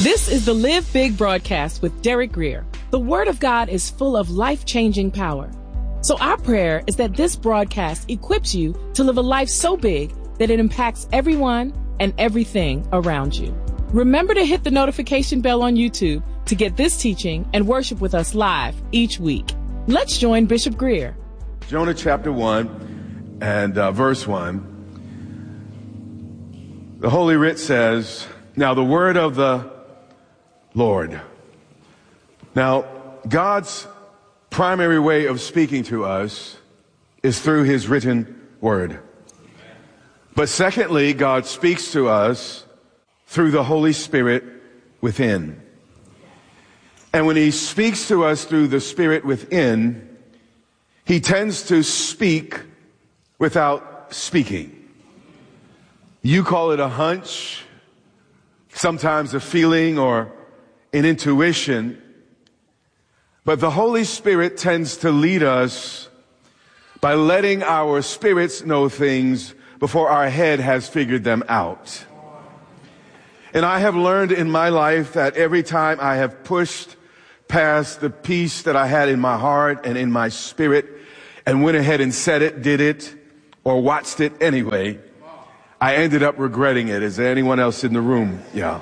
This is the Live Big broadcast with Derek Grier. The Word of God is full of life-changing power. So our prayer is that this broadcast equips you to live a life so big that it impacts everyone and everything around you. Remember to hit the notification bell on YouTube to get this teaching and worship with us live each week. Let's join Bishop Grier. Jonah chapter 1 and verse 1. The Holy Writ says, "Now the word of the Lord." Now, God's primary way of speaking to us is through his written word. But secondly, God speaks to us through the Holy Spirit within. And when he speaks to us through the Spirit within, he tends to speak without speaking. You call it a hunch, sometimes a feeling or an intuition. But the Holy Spirit tends to lead us by letting our spirits know things before our head has figured them out. And I have learned in my life that every time I have pushed past the peace that I had in my heart and in my spirit and went ahead and said it, did it, or watched it anyway, I ended up regretting it. Is there anyone else in the room? Yeah.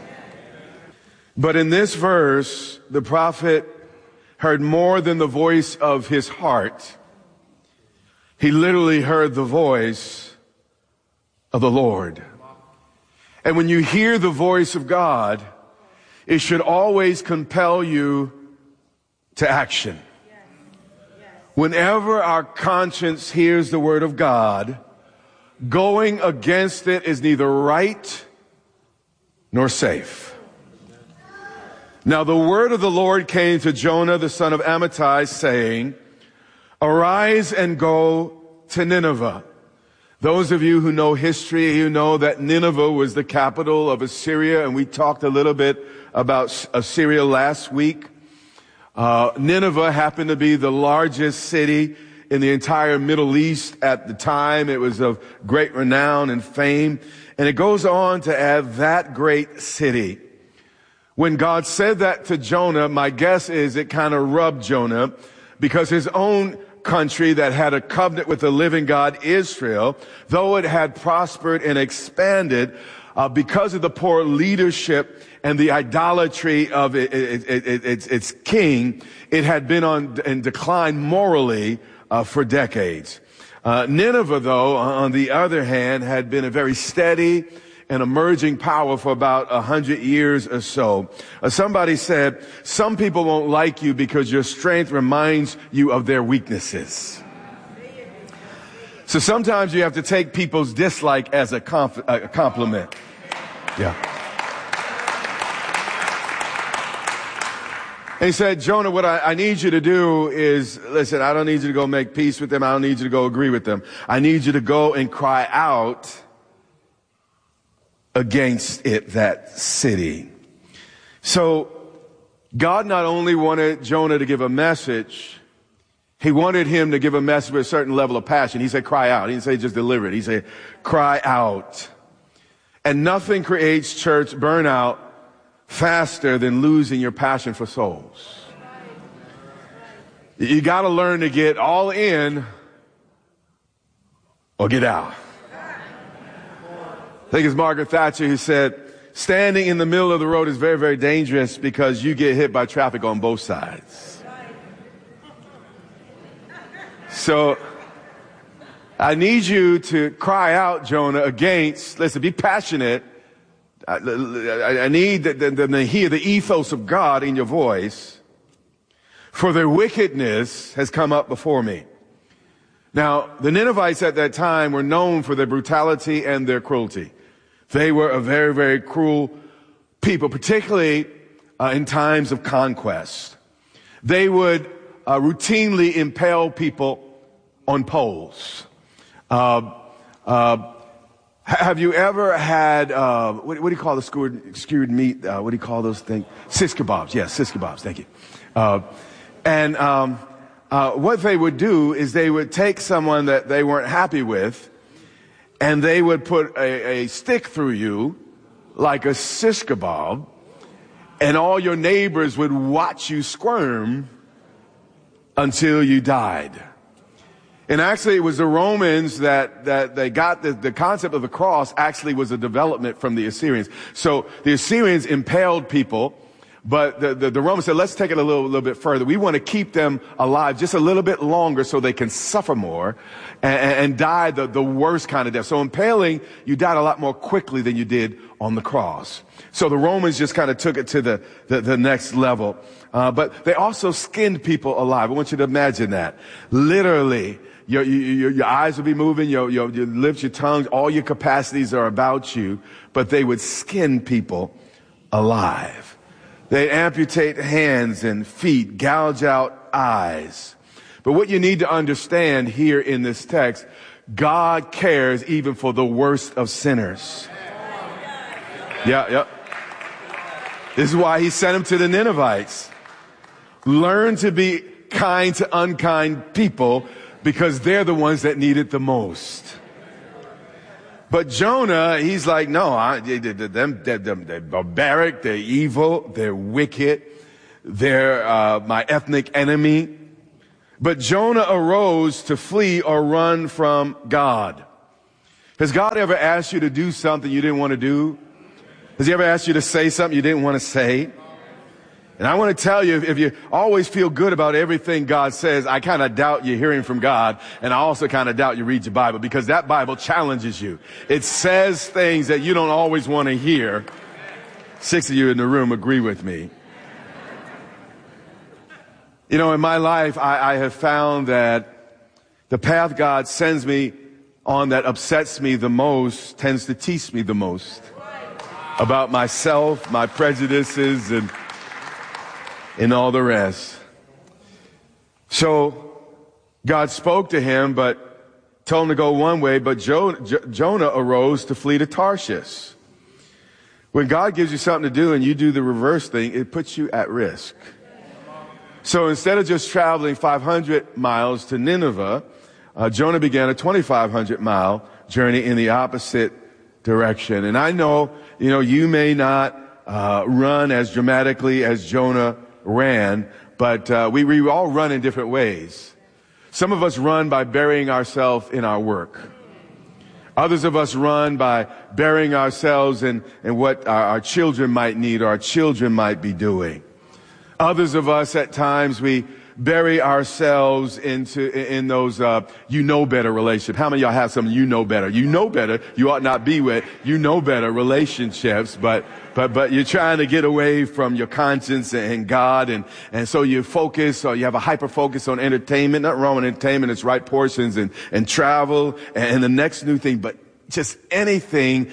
But in this verse, the prophet heard more than the voice of his heart. He literally heard the voice of the Lord. And when you hear the voice of God, it should always compel you to action. Whenever our conscience hears the word of God, going against it is neither right nor safe. Now the word of the Lord came to Jonah, the son of Amittai, saying, "Arise and go to Nineveh." Those of you who know history, you know that Nineveh was the capital of Assyria, and we talked a little bit about Assyria last week. Nineveh happened to be the largest city in the entire Middle East at the time. It was of great renown and fame. And it goes on to add that great city. When God said that to Jonah, my guess is it kind of rubbed Jonah, because his own country that had a covenant with the living God, Israel, though it had prospered and expanded, because of the poor leadership and the idolatry of its king, it had been in decline morally for decades. Nineveh, though, on the other hand, had been a very steady and emerging power for about 100 years or so. Somebody said, some people won't like you because your strength reminds you of their weaknesses. So sometimes you have to take people's dislike as a compliment. Yeah. And he said, Jonah, what I need you to do is, listen, I don't need you to go make peace with them. I don't need you to go agree with them. I need you to go and cry out against it, that city. So God not only wanted Jonah to give a message, he wanted him to give a message with a certain level of passion. He said, cry out. He didn't say just deliver it. He said, cry out. And nothing creates church burnout faster than losing your passion for souls. You got to learn to get all in or get out. I think it's Margaret Thatcher who said, standing in the middle of the road is very, very dangerous because you get hit by traffic on both sides. So I need you to cry out, Jonah, against, listen, be passionate. I need them to hear the ethos of God in your voice. For their wickedness has come up before me. Now, the Ninevites at that time were known for their brutality and their cruelty. They were a very, very cruel people, particularly in times of conquest. They would routinely impale people on poles. Have you ever had, what do you call the skewered meat? What do you call those things? Sis kebabs. Yes, sis kebabs. Thank you. What they would do is they would take someone that they weren't happy with, and they would put a stick through you, like a sis kebab, and all your neighbors would watch you squirm until you died. And actually, it was the Romans that they got the concept of the cross actually was a development from the Assyrians. So the Assyrians impaled people, but the Romans said, let's take it a little bit further. We want to keep them alive just a little bit longer so they can suffer more and die the worst kind of death. So impaling, you died a lot more quickly than you did on the cross. So the Romans just kind of took it to the next level. But they also skinned people alive. I want you to imagine that. Literally. Your eyes will be moving, your lips, your tongue, all your capacities are about you, but they would skin people alive. They'd amputate hands and feet, gouge out eyes. But what you need to understand here in this text, God cares even for the worst of sinners. Yeah. This is why he sent him to the Ninevites. Learn to be kind to unkind people, because they're the ones that need it the most. But Jonah, he's like, no, they're barbaric, they're evil, they're wicked, they're my ethnic enemy. But Jonah arose to flee or run from God. Has God ever asked you to do something you didn't want to do? Has he ever asked you to say something you didn't want to say? And I want to tell you, if you always feel good about everything God says, I kind of doubt you're hearing from God. And I also kind of doubt you read your Bible, because that Bible challenges you. It says things that you don't always want to hear. 6 of you in the room agree with me. You know, in my life, I have found that the path God sends me on that upsets me the most tends to teach me the most about myself, my prejudices, and all the rest. So God spoke to him, but told him to go one way, but Jonah arose to flee to Tarshish. When God gives you something to do and you do the reverse thing, it puts you at risk. So instead of just traveling 500 miles to Nineveh, Jonah began a 2,500 mile journey in the opposite direction. And I know, you may not run as dramatically as Jonah ran, but we all run in different ways. Some of us run by burying ourselves in our work. Others of us run by burying ourselves in what our children might need or our children might be doing. Others of us, at times, we bury ourselves in those better relationship. How many of y'all have some you know better? You know better. You ought not be with better relationships, but you're trying to get away from your conscience and God, and so you focus, or you have a hyper focus on entertainment. Nothing wrong with entertainment. It's right portions and travel and the next new thing, but just anything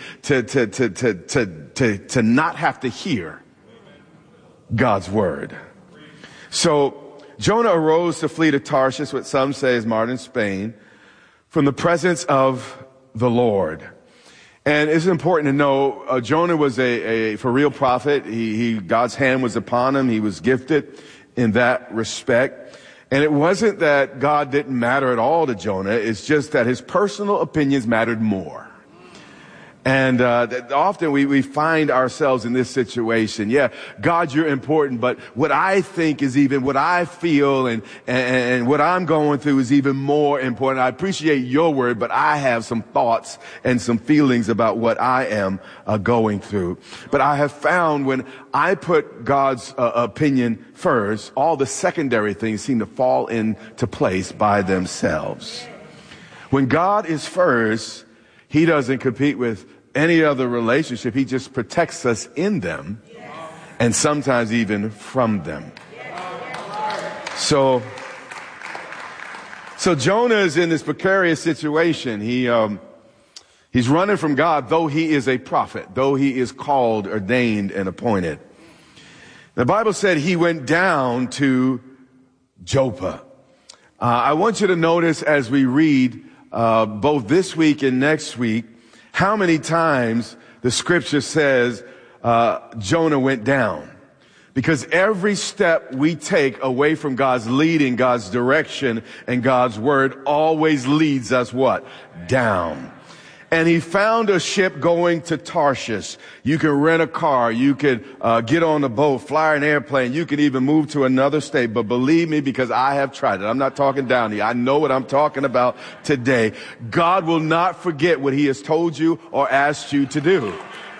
to not have to hear God's word. So Jonah arose to flee to Tarshish, what some say is modern Spain, from the presence of the Lord. And it's important to know, Jonah was a for real prophet. God's hand was upon him. He was gifted in that respect. And it wasn't that God didn't matter at all to Jonah. It's just that his personal opinions mattered more. And often we find ourselves in this situation. Yeah, God, you're important, but what I think is even what I feel and what I'm going through is even more important. I appreciate your word, but I have some thoughts and some feelings about what I am going through. But I have found when I put God's opinion first, all the secondary things seem to fall into place by themselves. When God is first, he doesn't compete with any other relationship. He just protects us in them, and sometimes even from them. So Jonah is in this precarious situation. He's running from God, though he is a prophet, though he is called, ordained, and appointed. The Bible said he went down to Joppa. I want you to notice as we read both this week and next week, how many times the scripture says Jonah went down. Because every step we take away from God's leading, God's direction, and God's word always leads us what? Down. And he found a ship going to Tarshish. You can rent a car. You can get on a boat, fly an airplane. You can even move to another state. But believe me, because I have tried it. I'm not talking down here. I know what I'm talking about today. God will not forget what he has told you or asked you to do.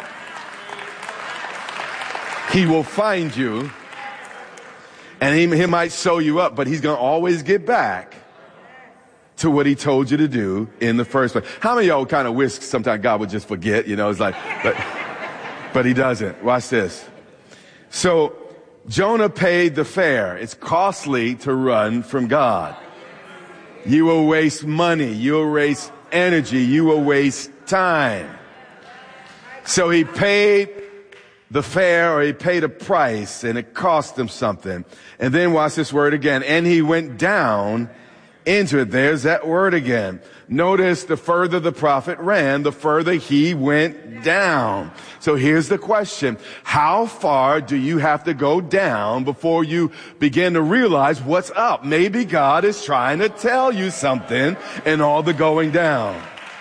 He will find you, and he might sew you up, but he's going to always get back to what he told you to do in the first place. How many of y'all kind of wish sometimes God would just forget, it's like, but he doesn't. Watch this. So Jonah paid the fare. It's costly to run from God. You will waste money. You will waste energy. You will waste time. So he paid the fare, or he paid a price, and it cost him something. And then watch this word again. And he went down into it. There's that word again. Notice the further the prophet ran, the further he went down. So here's the question. How far do you have to go down before you begin to realize what's up? Maybe God is trying to tell you something in all the going down.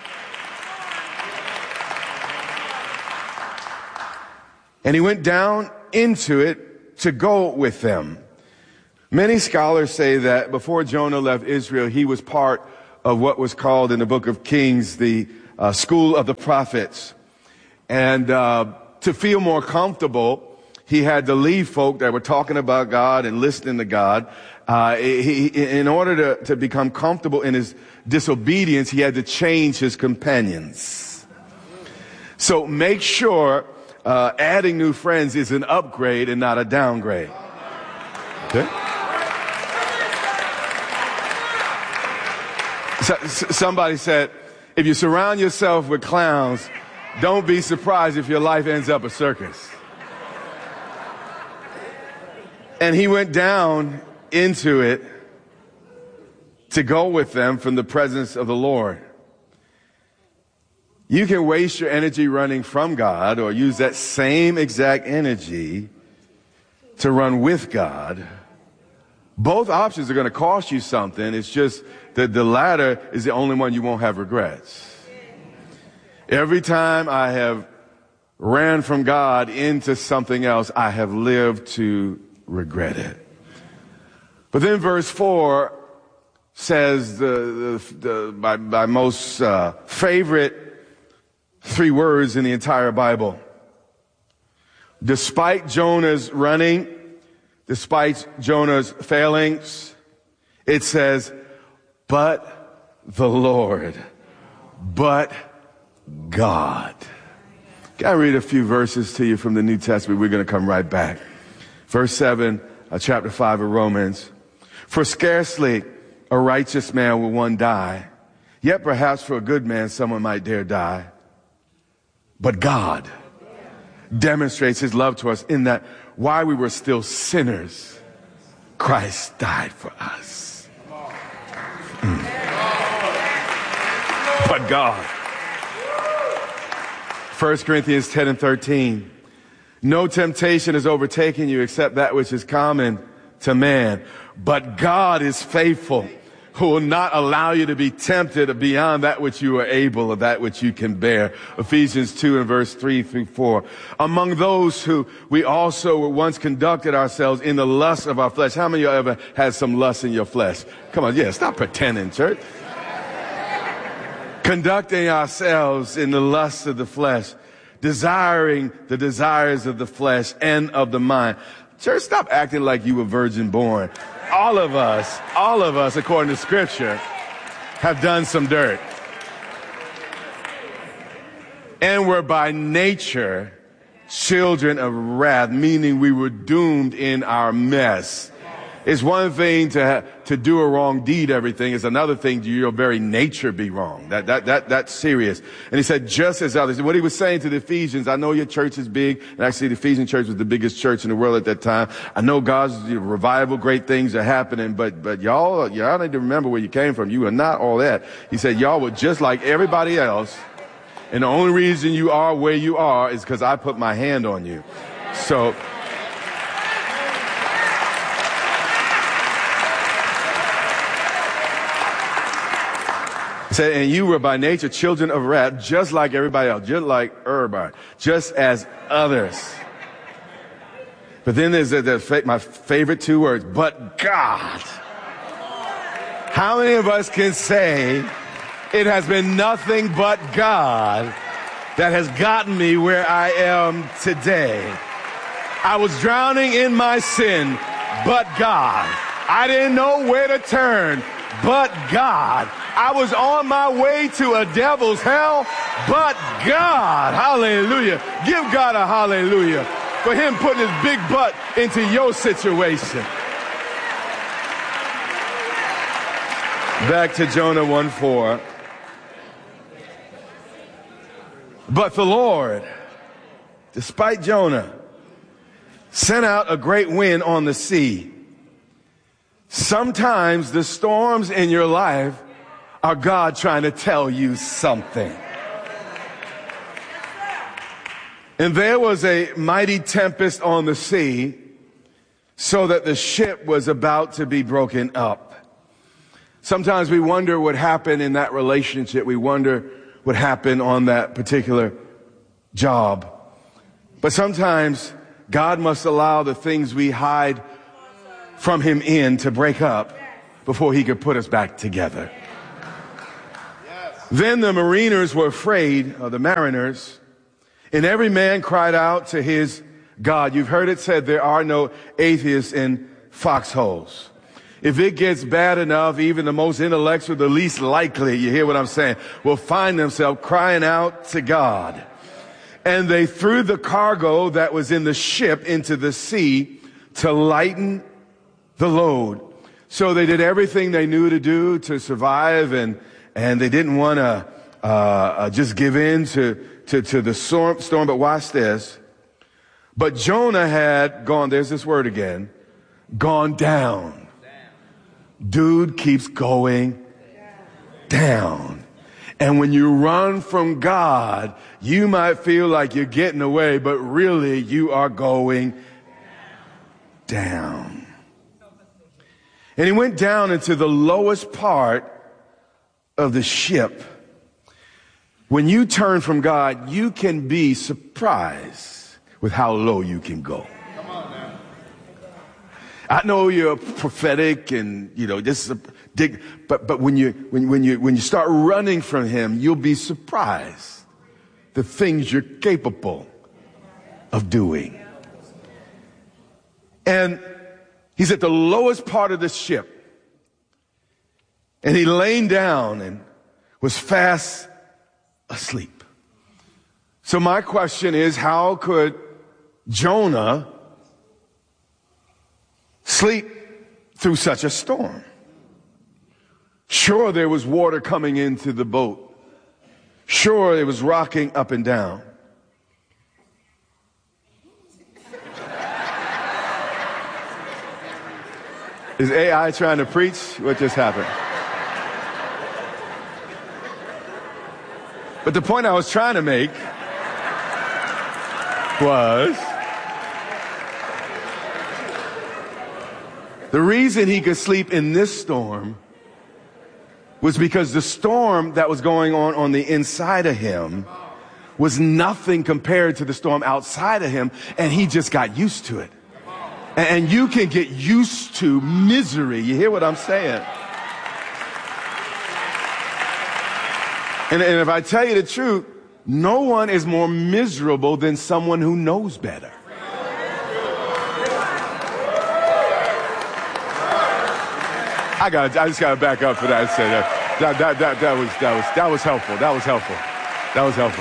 And he went down into it to go with them. Many scholars say that before Jonah left Israel, he was part of what was called in the book of Kings, the school of the prophets. And to feel more comfortable, he had to leave folk that were talking about God and listening to God. In order to become comfortable in his disobedience, he had to change his companions. So make sure adding new friends is an upgrade and not a downgrade. Okay? Somebody said, if you surround yourself with clowns, don't be surprised if your life ends up a circus. And he went down into it to go with them from the presence of the Lord. You can waste your energy running from God, or use that same exact energy to run with God. Both options are going to cost you something. It's just that the latter is the only one you won't have regrets. Every time I have ran from God into something else, I have lived to regret it. But then verse 4 says my most favorite 3 words in the entire Bible. Despite Jonah's running, despite Jonah's failings, it says, but the Lord, but God. Can I read a few verses to you from the New Testament? We're going to come right back. Verse 7, chapter 5 of Romans. For scarcely a righteous man will one die, yet perhaps for a good man someone might dare die. But God demonstrates his love to us in that while we were still sinners, Christ died for us. But God. 1 Corinthians 10 and 13. No temptation has overtaken you except that which is common to man. But God is faithful, who will not allow you to be tempted beyond that which you are able, or that which you can bear. Ephesians 2 and verse 3 through 4. Among those who we also once conducted ourselves in the lust of our flesh. How many of you ever had some lust in your flesh? Come on, yeah, stop pretending, church. Conducting ourselves in the lust of the flesh, desiring the desires of the flesh and of the mind. Church, stop acting like you were virgin born. All of us, according to Scripture, have done some dirt. And we're by nature children of wrath, meaning we were doomed in our mess. It's one thing to do a wrong deed, everything. It's another thing to your very nature be wrong. That's serious. And he said, just as others. What he was saying to the Ephesians, I know your church is big, and actually the Ephesian church was the biggest church in the world at that time. I know God's revival, great things are happening, but y'all need to remember where you came from. You are not all that. He said, y'all were just like everybody else, and the only reason you are where you are is because I put my hand on you. So, It said, and you were by nature children of wrath, just like everybody else, just like everybody, just as others. But then there's my favorite two words, but God. How many of us can say it has been nothing but God that has gotten me where I am today? I was drowning in my sin, but God. I didn't know where to turn, but God. I was on my way to a devil's hell, but God. Hallelujah. Give God a hallelujah for him putting his big butt into your situation. Back to Jonah 1:4. But the Lord, despite Jonah, sent out a great wind on the sea. Sometimes the storms in your life are God trying to tell you something. And there was a mighty tempest on the sea, so that the ship was about to be broken up. Sometimes we wonder what happened in that relationship. We wonder what happened on that particular job. But sometimes God must allow the things we hide from him in to break up before he could put us back together. Then the mariners were afraid, or the mariners, and every man cried out to his God. You've heard it said there are no atheists in foxholes. If it gets bad enough, even the most intellectual, the least likely, you hear what I'm saying, will find themselves crying out to God. And they threw the cargo that was in the ship into the sea to lighten the load. So they did everything they knew to do to survive, and they didn't want to just give in to the storm. But watch this. But Jonah had gone, there's this word again, gone down. Dude keeps going down. And when you run from God, you might feel like you're getting away, but really you are going down. And he went down into the lowest part of the ship. When you turn from God, you can be surprised with how low you can go. I know you're prophetic and, this is a dig, but when you start running from him, you'll be surprised the things you're capable of doing. And he's at the lowest part of the ship, and he laid down and was fast asleep. So my question is, how could Jonah sleep through such a storm? Sure, there was water coming into the boat. Sure, it was rocking up and down. Is AI trying to preach? What just happened? But the point I was trying to make was the reason he could sleep in this storm was because the storm that was going on the inside of him was nothing compared to the storm outside of him, and he just got used to it. And you can get used to misery. You hear what I'm saying? And if I tell you the truth, no one is more miserable than someone who knows better. I just got to back up for that. That was helpful. That was helpful. That was helpful.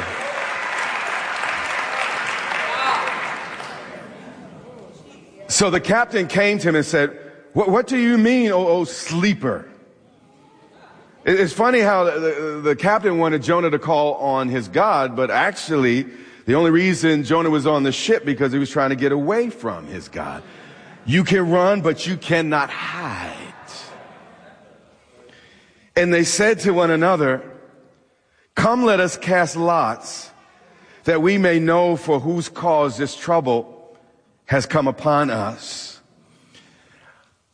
So the captain came to him and said, what do you mean, oh sleeper? It's funny how the captain wanted Jonah to call on his God, but actually the only reason Jonah was on the ship because he was trying to get away from his God. You can run, but you cannot hide. And they said to one another, come, let us cast lots that we may know for whose cause this trouble has come upon us.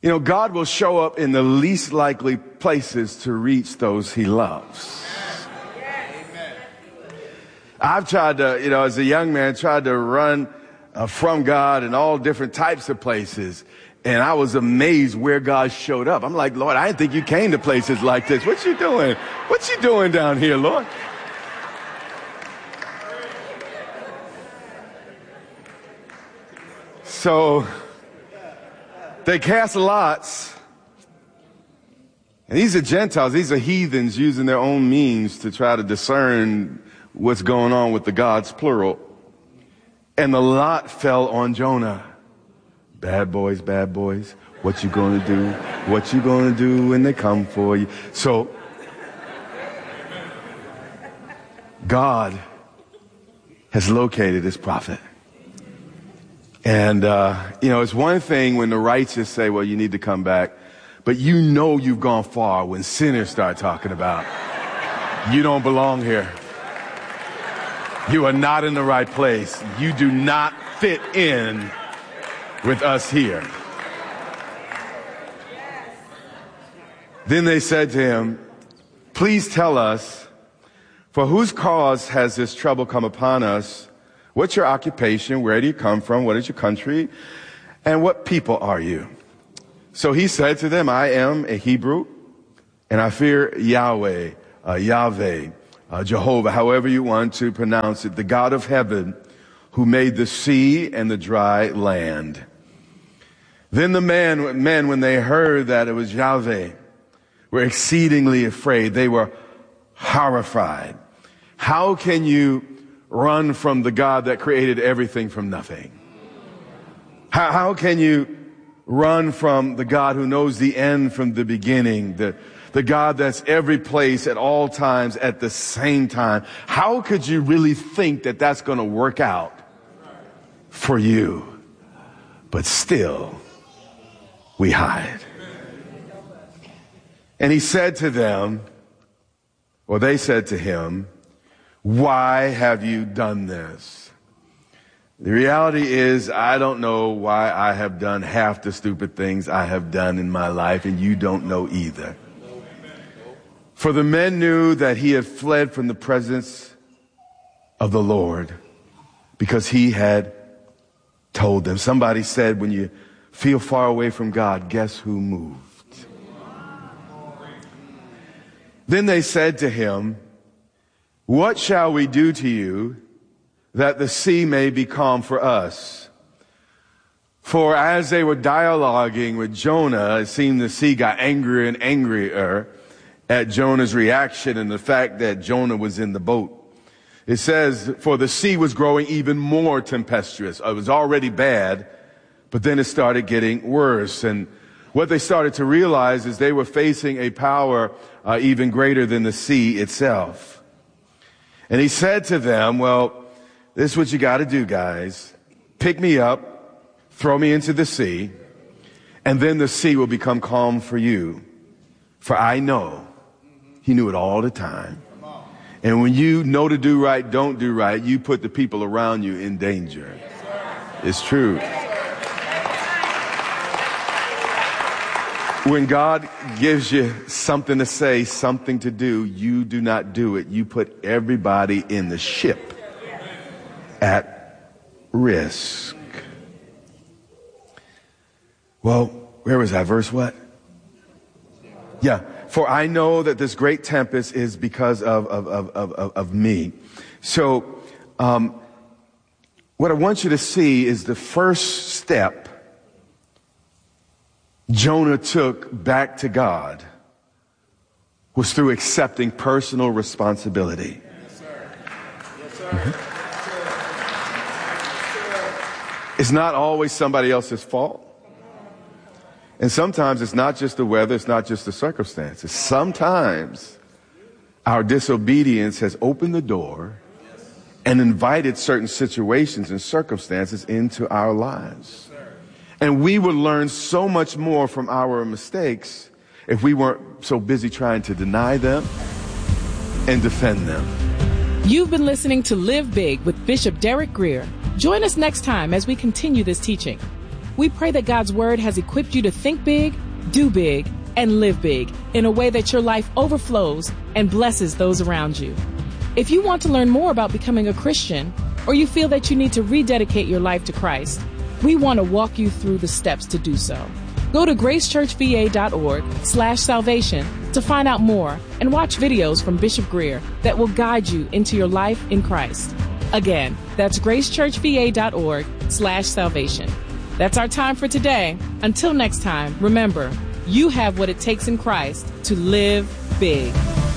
You know, God will show up in the least likely places to reach those he loves. I've tried to, as a young man, tried to run from God in all different types of places. And I was amazed where God showed up. I'm like, Lord, I didn't think you came to places like this. What you doing? What you doing down here, Lord? So they cast lots. And these are Gentiles. These are heathens using their own means to try to discern what's going on with the gods, plural. And the lot fell on Jonah. Bad boys, what you gonna do? What you gonna do when they come for you? So, God has located his prophet. And, it's one thing when the righteous say, well, you need to come back. But you've gone far when sinners start talking about, you don't belong here. You are not in the right place. You do not fit in with us here. Then they said to him, please tell us, for whose cause has this trouble come upon us? What's your occupation? Where do you come from? What is your country? And what people are you? So he said to them, I am a Hebrew, and I fear Yahweh, Jehovah, however you want to pronounce it, the God of heaven, who made the sea and the dry land. Then the men, when they heard that it was Yahweh, were exceedingly afraid. They were horrified. How can you run from the God that created everything from nothing? How can you run from the God who knows the end from the beginning, the God that's every place at all times at the same time? How could you really think that that's going to work out for you? But still, we hide. And he said to them, or they said to him, why have you done this? The reality is, I don't know why I have done half the stupid things I have done in my life, and you don't know either. For the men knew that he had fled from the presence of the Lord because he had told them. Somebody said, when you feel far away from God, guess who moved? Then they said to him, what shall we do to you that the sea may be calm for us? For as they were dialoguing with Jonah, it seemed the sea got angrier and angrier at Jonah's reaction and the fact that Jonah was in the boat. It says, for the sea was growing even more tempestuous. It was already bad, but then it started getting worse. And what they started to realize is they were facing a power even greater than the sea itself. And he said to them, well, this is what you got to do, guys. Pick me up, throw me into the sea, and then the sea will become calm for you. For I know, he knew it all the time. And when you know to do right, don't do right, you put the people around you in danger. It's true. When God gives you something to say, something to do, you do not do it. You put everybody in the ship at risk. Well, where was that verse? What? Yeah. For I know that this great tempest is because of me. So, what I want you to see is the first step Jonah took back to God was through accepting personal responsibility. Yes, sir. Yes, sir. It's not always somebody else's fault. And sometimes it's not just the weather, it's not just the circumstances. Sometimes our disobedience has opened the door and invited certain situations and circumstances into our lives. And we would learn so much more from our mistakes if we weren't so busy trying to deny them and defend them. You've been listening to Live Big with Bishop Derek Grier. Join us next time as we continue this teaching. We pray that God's Word has equipped you to think big, do big, and live big in a way that your life overflows and blesses those around you. If you want to learn more about becoming a Christian, or you feel that you need to rededicate your life to Christ, we want to walk you through the steps to do so. Go to gracechurchva.org/salvation to find out more and watch videos from Bishop Greer that will guide you into your life in Christ. Again, that's gracechurchva.org/salvation. That's our time for today. Until next time, remember, you have what it takes in Christ to live big.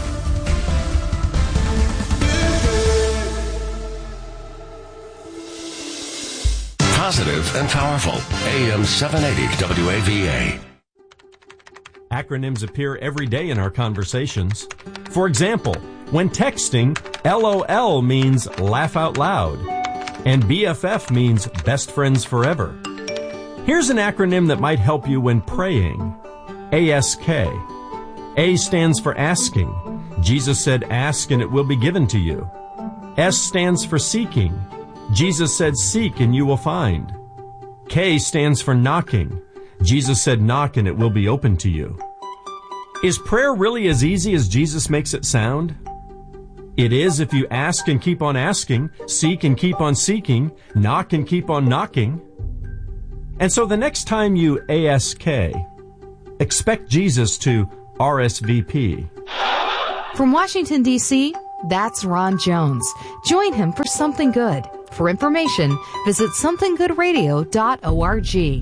Positive and powerful. AM 780 WAVA. Acronyms appear every day in our conversations. For example, when texting, LOL means laugh out loud, and BFF means best friends forever. Here's an acronym that might help you when praying. ASK. A stands for asking. Jesus said, ask and it will be given to you. S stands for seeking. Jesus said, seek and you will find. K stands for knocking. Jesus said, knock and it will be open to you. Is prayer really as easy as Jesus makes it sound? It is if you ask and keep on asking, seek and keep on seeking, knock and keep on knocking. And so the next time you ASK, expect Jesus to RSVP. From Washington, D.C., that's Ron Jones. Join him for Something Good. For information, visit somethinggoodradio.org.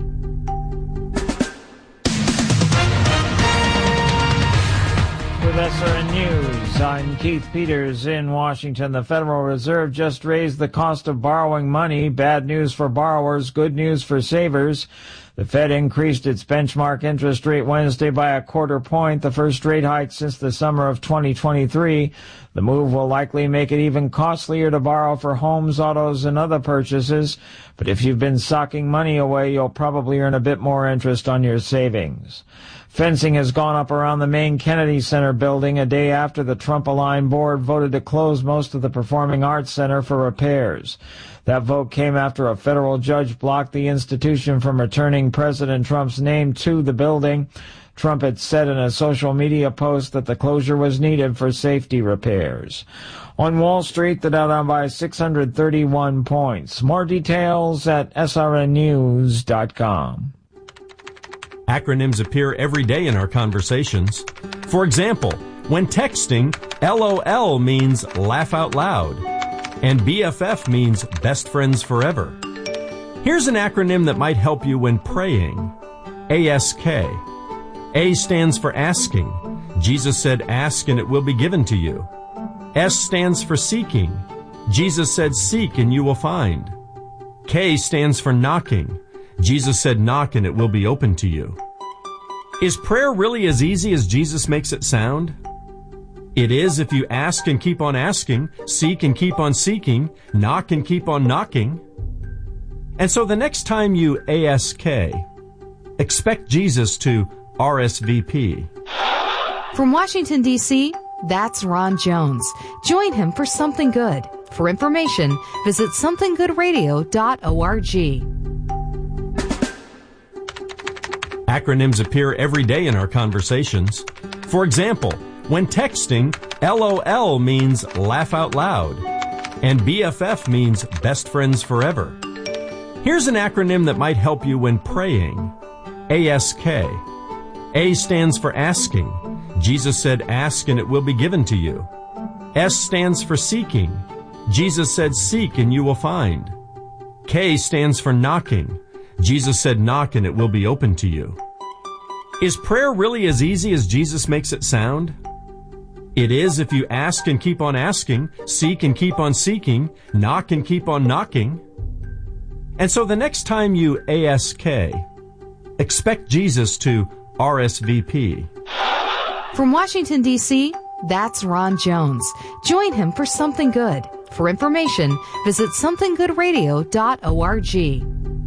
With SRN News, I'm Keith Peters in Washington. The Federal Reserve just raised the cost of borrowing money. Bad news for borrowers, good news for savers. The Fed increased its benchmark interest rate Wednesday by 1/4 point, the first rate hike since the summer of 2023. The move will likely make it even costlier to borrow for homes, autos, and other purchases. But if you've been socking money away, you'll probably earn a bit more interest on your savings. Fencing has gone up around the main Kennedy Center building a day after the Trump-aligned board voted to close most of the Performing Arts Center for repairs. That vote came after a federal judge blocked the institution from returning President Trump's name to the building. Trump had said in a social media post that the closure was needed for safety repairs. On Wall Street, the Dow down by 631 points. More details at srnnews.com. Acronyms appear every day in our conversations. For example, when texting, LOL means laugh out loud, and BFF means best friends forever. Here's an acronym that might help you when praying. ASK. A stands for asking. Jesus said, ask and it will be given to you. S stands for seeking. Jesus said, seek and you will find. K stands for knocking. Jesus said, knock and it will be open to you. Is prayer really as easy as Jesus makes it sound? It is if you ask and keep on asking, seek and keep on seeking, knock and keep on knocking. And so the next time you ASK, expect Jesus to RSVP. From Washington, D.C., that's Ron Jones. Join him for Something Good. For information, visit somethinggoodradio.org. Acronyms appear every day in our conversations. For example, when texting, LOL means laugh out loud, and BFF means best friends forever. Here's an acronym that might help you when praying. ASK. A stands for asking. Jesus said, ask and it will be given to you. S stands for seeking. Jesus said, seek and you will find. K stands for knocking. Jesus said, knock and it will be open to you. Is prayer really as easy as Jesus makes it sound? It is if you ask and keep on asking, seek and keep on seeking, knock and keep on knocking. And so the next time you ASK, expect Jesus to RSVP. From Washington, D.C., that's Ron Jones. Join him for Something Good. For information, visit somethinggoodradio.org.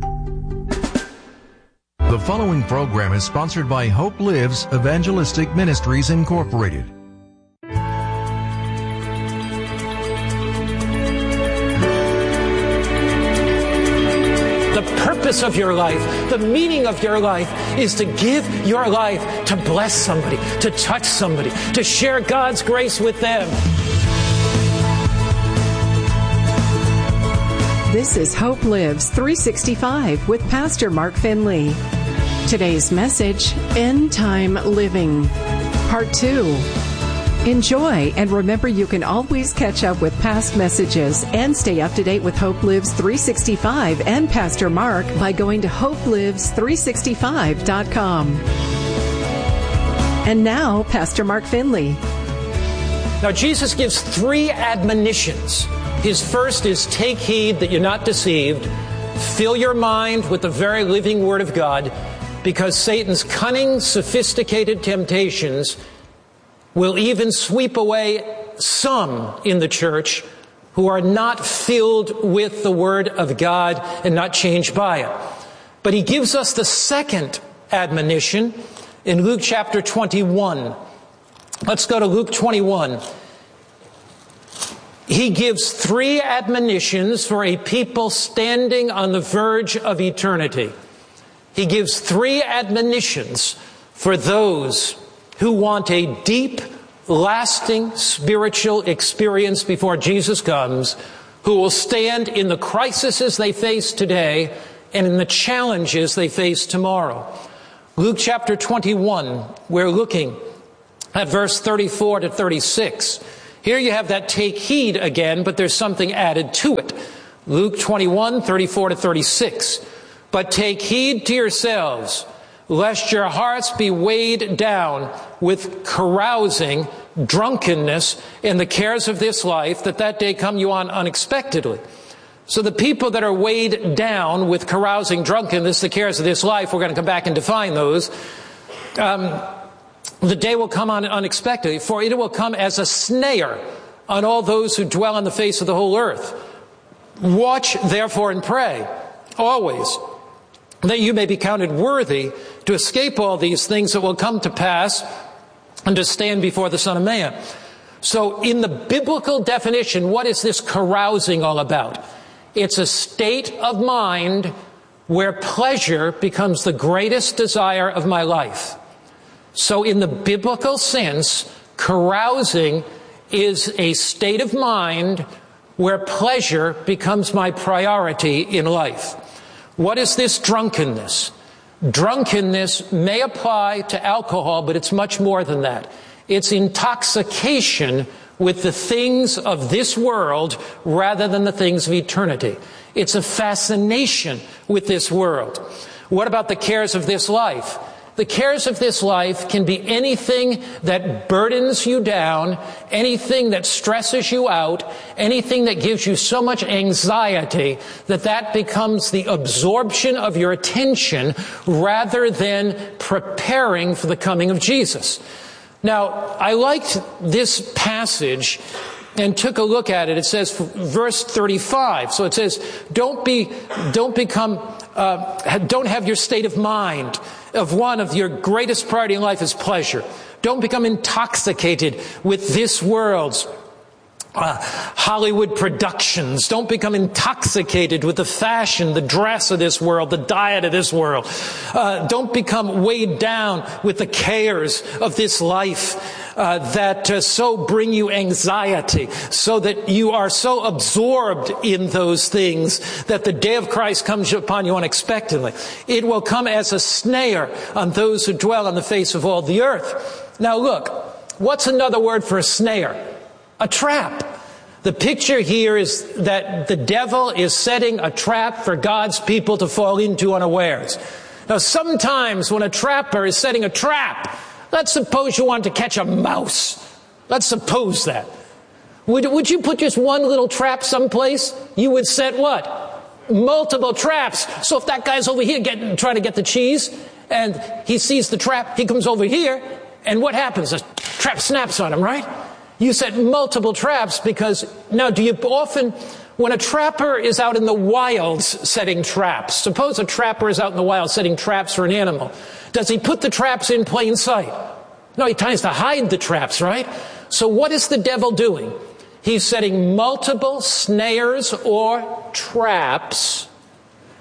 The following program is sponsored by Hope Lives Evangelistic Ministries, Incorporated. The purpose purpose of your life, the meaning of your life is to give your life to bless somebody, to touch somebody, to share God's grace with them. This is Hope Lives 365 with Pastor Mark Finley. Today's message, End Time Living, Part 2. Enjoy, and remember you can always catch up with past messages and stay up to date with Hope Lives 365 and Pastor Mark by going to hopelives365.com. And now, Pastor Mark Finley. Now, Jesus gives 3 admonitions. His first is, take heed that you're not deceived. Fill your mind with the very living Word of God, because Satan's cunning, sophisticated temptations will even sweep away some in the church who are not filled with the Word of God and not changed by it. But he gives us the second admonition in Luke chapter 21. Let's go to Luke 21. He gives 3 admonitions for a people standing on the verge of eternity. He gives 3 admonitions for those who want a deep, lasting spiritual experience before Jesus comes, who will stand in the crises they face today and in the challenges they face tomorrow. Luke chapter 21, we're looking at verse 34 to 36. Here you have that take heed again, but there's something added to it. Luke 21, 34 to 36. But take heed to yourselves, lest your hearts be weighed down with carousing, drunkenness, and the cares of this life, that day come you on unexpectedly. So the people that are weighed down with carousing, drunkenness, the cares of this life, we're going to come back and define those. The day will come on unexpectedly, for it will come as a snare on all those who dwell on the face of the whole earth. Watch, therefore, and pray, always, that you may be counted worthy to escape all these things that will come to pass and to stand before the Son of Man. So in the biblical definition, what is this carousing all about? It's a state of mind where pleasure becomes the greatest desire of my life. So in the biblical sense, carousing is a state of mind where pleasure becomes my priority in life. What is this drunkenness? Drunkenness may apply to alcohol, but it's much more than that. It's intoxication with the things of this world rather than the things of eternity. It's a fascination with this world. What about the cares of this life? The cares of this life can be anything that burdens you down, anything that stresses you out, anything that gives you so much anxiety that becomes the absorption of your attention rather than preparing for the coming of Jesus. Now, I liked this passage and took a look at it. It says, verse 35. So it says, don't have your state of mind of one of your greatest priority in life is pleasure. Don't become intoxicated with this world's Hollywood productions. Don't become intoxicated with the fashion, the dress of this world, the diet of this world. Don't become weighed down with the cares of this life that so bring you anxiety, so that you are so absorbed in those things that the day of Christ comes upon you unexpectedly. It will come as a snare on those who dwell on the face of all the earth. Now look, what's another word for a snare? A trap. The picture here is that the devil is setting a trap for God's people to fall into unawares. Now, sometimes when a trapper is setting a trap, let's suppose you want to catch a mouse. Let's suppose that. Would you put just one little trap someplace? You would set what? Multiple traps. So if that guy's over here trying to get the cheese, and he sees the trap, he comes over here, and what happens? The trap snaps on him, right? You set multiple traps because, now do you often, when a trapper is out in the wilds setting traps, suppose a trapper is out in the wild setting traps for an animal, does he put the traps in plain sight? No, he tries to hide the traps, right? So what is the devil doing? He's setting multiple snares or traps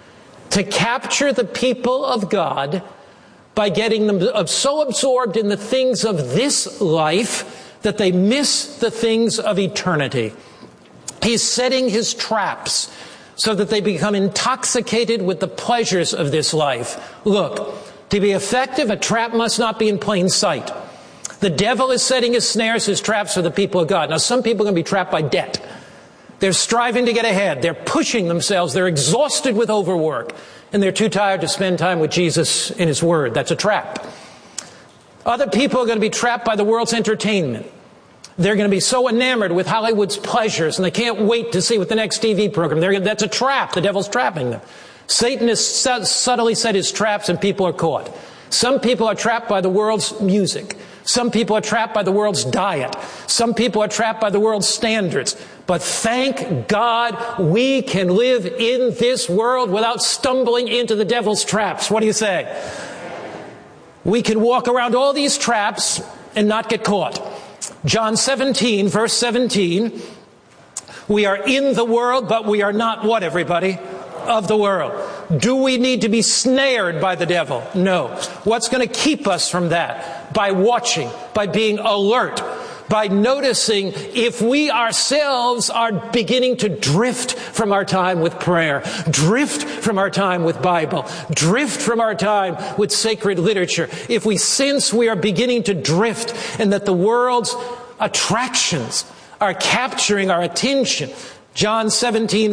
to capture the people of God by getting them so absorbed in the things of this life that they miss the things of eternity. He's setting his traps so that they become intoxicated with the pleasures of this life. Look, to be effective, a trap must not be in plain sight. The devil is setting his snares, his traps for the people of God. Now, some people are going to be trapped by debt. They're striving to get ahead. They're pushing themselves. They're exhausted with overwork. And they're too tired to spend time with Jesus in his word. That's a trap. Other people are going to be trapped by the world's entertainment. They're going to be so enamored with Hollywood's pleasures, and they can't wait to see what the next TV program. That's a trap. The devil's trapping them. Satan has subtly set his traps, and people are caught. Some people are trapped by the world's music. Some people are trapped by the world's diet. Some people are trapped by the world's standards. But thank God we can live in this world without stumbling into the devil's traps. What do you say? We can walk around all these traps and not get caught. John 17, verse 17, we are in the world, but we are not what, everybody? Of the world. Do we need to be snared by the devil? No. What's going to keep us from that? By watching, by being alert, by noticing if we ourselves are beginning to drift from our time with prayer, drift from our time with Bible, drift from our time with sacred literature. If we sense we are beginning to drift and that the world's attractions are capturing our attention. John 17,